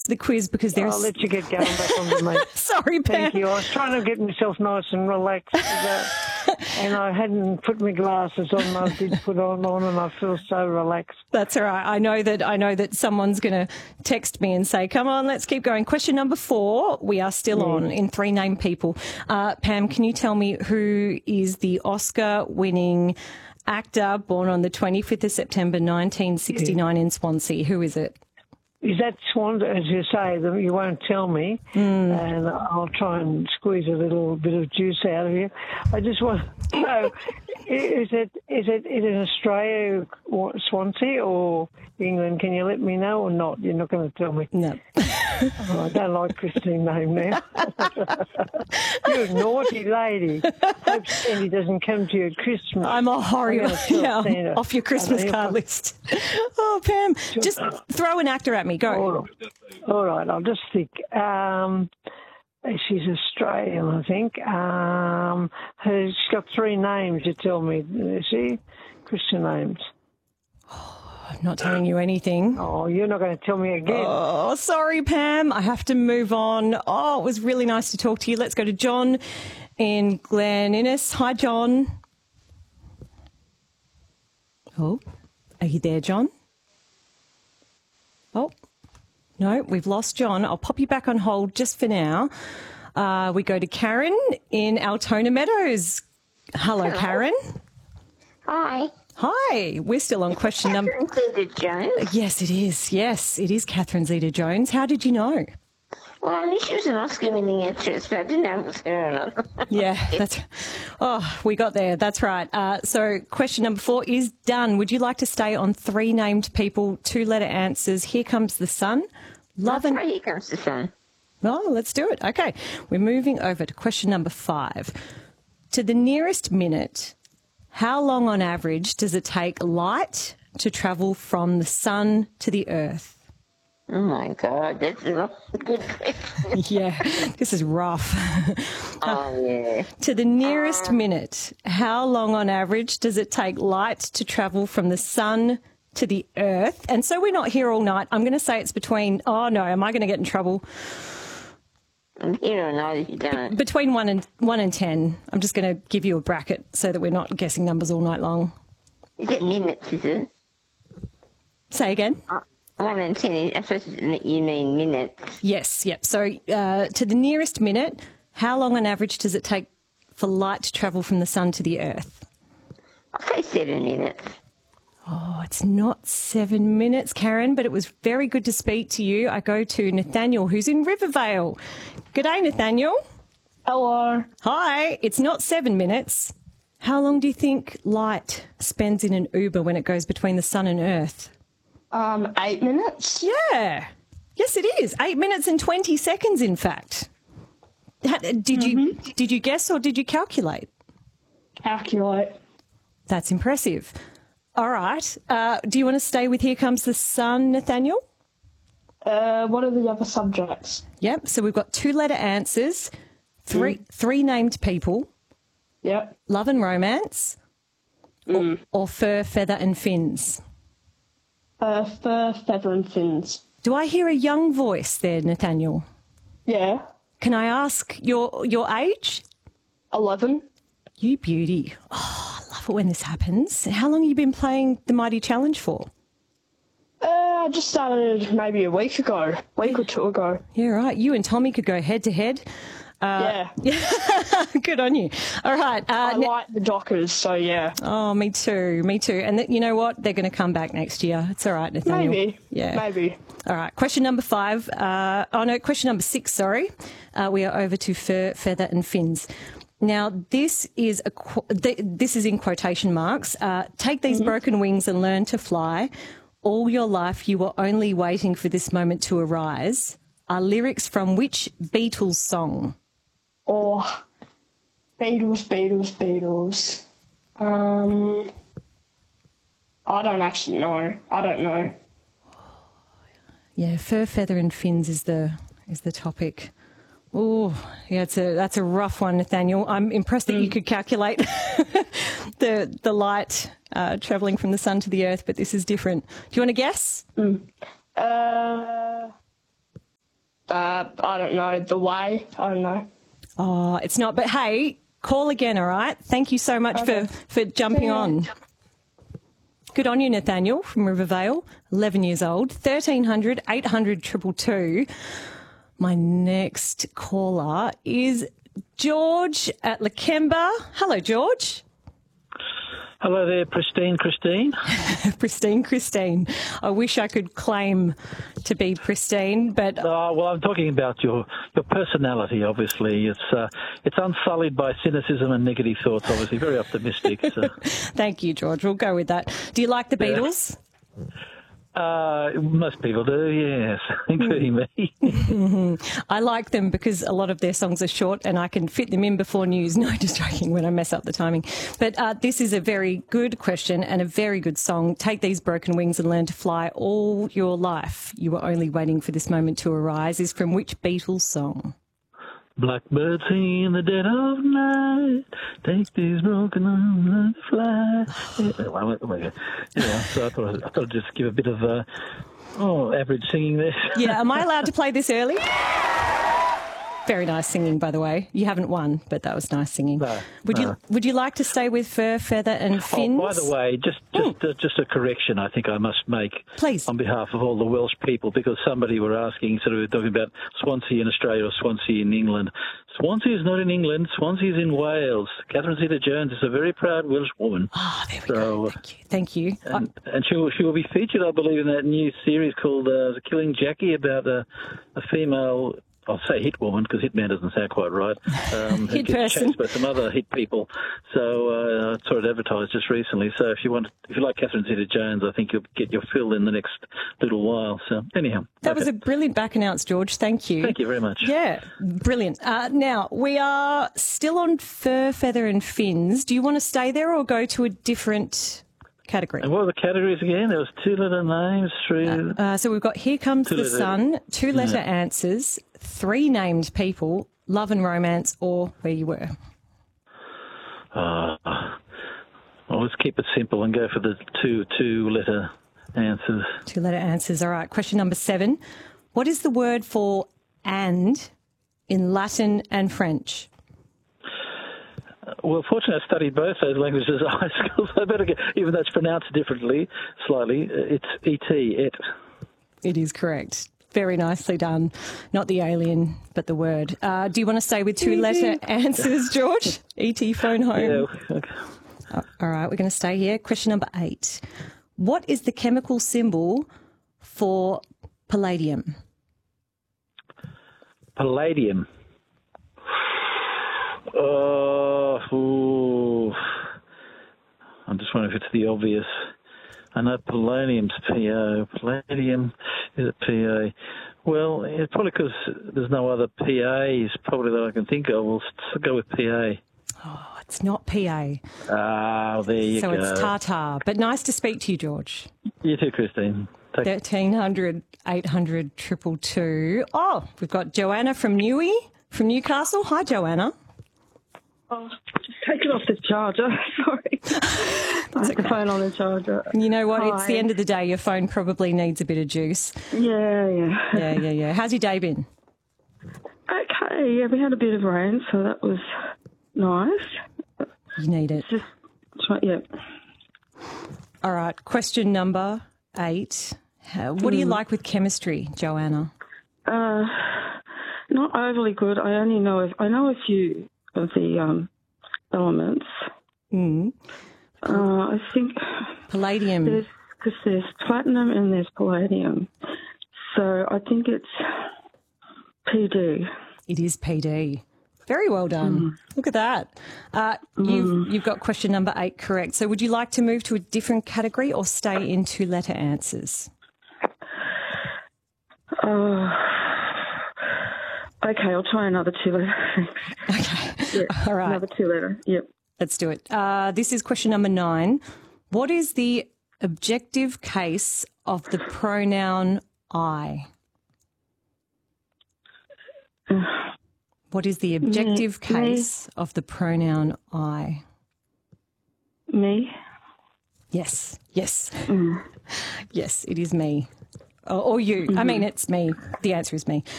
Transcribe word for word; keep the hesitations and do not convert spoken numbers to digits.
the quiz because there's... I'll let you get going back on the mate. Sorry, Pam. Thank you. I was trying to get myself nice and relaxed with that, and I hadn't put my glasses on. I did put on on, and I feel so relaxed. That's all right. I know that I know that someone's going to text me and say, come on, let's keep going. Question number four. We are still Yeah. on in three named people. Uh, Pam, can you tell me who is the Oscar-winning actor born on the twenty-fifth of September nineteen sixty-nine yeah. in Swansea? Who is it? Is that Swan, as you say, that you won't tell me, mm. and I'll try and squeeze a little bit of juice out of you. I just want to know, is it is it is it Australia, Swansea, or England? Can you let me know or not? You're not going to tell me. No. Oh, I don't like Christine's name now. You're a naughty lady. Hope Sandy doesn't come to you at Christmas. I'm a horrible, yeah, off your Christmas card list. Oh, Pam, just throw an actor at me. Go. All right, All right I'll just think. Um, she's Australian, I think. Um, her, she's got three names, you tell me. Is she? Christian names. I'm not telling you anything. Oh, you're not going to tell me again. Oh, sorry, Pam. I have to move on. Oh, it was really nice to talk to you. Let's go to John in Glen Innes. Hi, John. Oh, are you there, John? Oh, no, we've lost John. I'll pop you back on hold just for now. Uh, we go to Karen in Altona Meadows. Hello, Hello. Karen. Hi. Hi, we're still on question number... Catherine Zeta-Jones? Yes, it is. Yes, it is Catherine Zeta-Jones. How did you know? Well, I knew she was an Oscar-winning actress, but I didn't know it was her or not. Yeah, that's... Oh, we got there. That's right. Uh, so question number four is done. Would you like to stay on three named people, two-letter answers? Here comes the sun. Love and... Here comes the sun. Oh, let's do it. Okay, we're moving over to question number five. To the nearest minute... How long on average does it take light to travel from the sun to the earth? Oh, my God, that's a good question. Yeah, this is rough. Oh, yeah. To the nearest uh, minute, how long on average does it take light to travel from the sun to the earth? And so we're not here all night. I'm going to say it's between, oh, no, am I going to get in trouble? I'm here or not if you don't. Between one and one and ten. I'm just going to give you a bracket so that we're not guessing numbers all night long. Is it minutes, is it? Say again? Uh, one and ten, I suppose you mean minutes. Yes, yep. So uh, to the nearest minute, how long on average does it take for light to travel from the sun to the earth? I'll say seven minutes. Oh, it's not seven minutes, Karen, but it was very good to speak to you. I go to Nathaniel, who's in Rivervale. G'day, Nathaniel. Hello. Hi. It's not seven minutes. How long do you think light spends in an Uber when it goes between the sun and earth? Um, eight minutes. Yeah. Yes, it is. Eight minutes and twenty seconds, in fact. Did mm-hmm. you did you guess or did you calculate? Calculate. That's impressive. All right. Uh, do you want to stay with Here Comes the Sun, Nathaniel? Uh, what are the other subjects? Yep. So we've got two-letter answers, three mm. three named people. Yep. Love and romance, mm. or, or fur, feather and fins. Uh, fur, feather and fins. Do I hear a young voice there, Nathaniel? Yeah. Can I ask your your age? Eleven. You beauty. Oh, I love it when this happens. How long have you been playing the Mighty Challenge for? Uh, I just started maybe a week ago, week or two ago. Yeah, right. You and Tommy could go head to head. Uh, yeah. Good on you. All right. Uh, I like the Dockers, so yeah. Oh, me too. Me too. And th- you know what? They're going to come back next year. It's all right, Nathaniel. Maybe. Yeah. Maybe. All right. Question number five. Uh, oh, no, question number six, sorry. Uh, we are over to fur, feather and fins. Now, this is a qu- th- this is in quotation marks. Uh, take these mm-hmm. broken wings and learn to fly. All your life you were only waiting for this moment to arise. Are lyrics from which Beatles song? Or oh, Beatles, Beatles, Beatles. Um, I don't actually know. I don't know. Yeah, fur, feather, and fins is the is the topic. Oh, yeah, it's a that's a rough one, Nathaniel. I'm impressed that mm. you could calculate the the light uh, travelling from the sun to the earth, but this is different. Do you want to guess? Mm. Uh, Uh, I don't know, the way. I don't know. Oh, it's not. But hey, call again, all right? Thank you so much Okay. for, for jumping Yeah. on. Good on you, Nathaniel from Rivervale, eleven years old, thirteen hundred, eight hundred, two two two. My next caller is George at Lakemba. Hello, George. Hello there, Pristine Christine. Pristine Christine. I wish I could claim to be pristine, but Uh, well, I'm talking about your your personality. Obviously, it's uh, it's unsullied by cynicism and negative thoughts. Obviously, very optimistic. So. thank you, George. We'll go with that. Do you like the Yeah. Beatles? Uh, most people do, yes, including me. I like them because a lot of their songs are short and I can fit them in before news. No, just joking when I mess up the timing. But uh, this is a very good question and a very good song. Take these broken wings and learn to fly all your life. You were only waiting for this moment to arise is from which Beatles song? Blackbird singing in the dead of night. Take these broken arms and fly. Yeah, well, wait, wait, yeah, so I thought, I thought I'd just give a bit of uh, oh, average singing there. Yeah, am I allowed to play this early? Very nice singing, by the way. You haven't won, but that was nice singing. No, would no. you Would you like to stay with Fur, Feather and Fins? Oh, by the way, just just, uh, just a correction I think I must make Please. on behalf of all the Welsh people, because somebody were asking, sort of talking about Swansea in Australia or Swansea in England. Swansea is not in England. Swansea is in Wales. Catherine Zeta-Jones is a very proud Welsh woman. Oh, there we So, go. Thank you. Thank you. And, and she will, she will be featured, I believe, in that new series called uh, The Killing Jackie, about a, a female, I'll say hit woman because hitman doesn't sound quite right. Um, who Hit gets person. chased by some other hit people. So uh, I saw it advertised just recently. So if you want, if you like Catherine Zeta-Jones, I think you'll get your fill in the next little while. So anyhow, That okay. was a brilliant back announce, George. Thank you. Thank you very much. Yeah, brilliant. Uh, now, we are still on Fur, Feather and Fins. Do you want to stay there or go to a different category? And what were the categories again? There was two letter names, three. Uh, so we've got Here Comes the Two-letter- Sun, two letter Yeah. answers, three named people, love and romance, or where you were. Uh, well, let's keep it simple and go for the two two letter answers. Two letter answers. All right. Question number seven. What is the word for and in Latin and French? Well, fortunately, I studied both those languages at high school, so I better get, even though it's pronounced differently, slightly, it's E T, et. It is correct. Very nicely done. Not the alien, but the word. Uh, do you want to stay with two letter answers, George? E T phone home. Yeah, okay. Uh, all right, we're going to stay here. Question number eight. What is the chemical symbol for palladium? Palladium. Oh, ooh. I'm just wondering if it's the obvious. I know polonium's P O. Palladium, is it P A? Well, it's probably because there's no other P As probably that I can think of. We'll s- go with P A. Oh, it's not P A. Ah, there you So go. it's tartar. But nice to speak to you, George. You too, Christine. Take thirteen hundred, eight hundred, two two two. Oh, we've got Joanna from Newey, from Newcastle. Hi, Joanna. Oh, just take it off the charger. Sorry. I had the phone on the charger. You know what? It's the Hi. end of the day. Your phone probably needs a bit of juice. Yeah, yeah. Yeah, yeah, yeah. How's your day been? Okay, yeah, we had a bit of rain, so that was nice. You need it. Just, try, yeah. All right. Question number eight. Uh, What do you like with chemistry, Joanna? Uh, not overly good. I only know, I know a few of the um, elements. Mm. Uh, I think Palladium. there's, because there's platinum and there's palladium. So I think it's P D. It is P D. Very well done. Look at that. Uh, you've, you've got question number eight correct. So would you like to move to a different category or stay in two-letter answers? Uh, okay, I'll try another two letter. Okay. Yeah, All right. another two letter. Yep. Let's do it. Uh, this is question number nine. What is the objective case of the pronoun I? What is the objective me. case of the pronoun I? Me. Yes, yes. Yes, it is me. Or, or you. I mean, it's me. The answer is me.